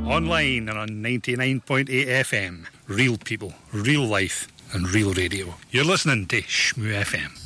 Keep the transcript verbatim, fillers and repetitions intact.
Online and on ninety-nine point eight F M. Real people, real life, and real radio. You're listening to Shmoo F M.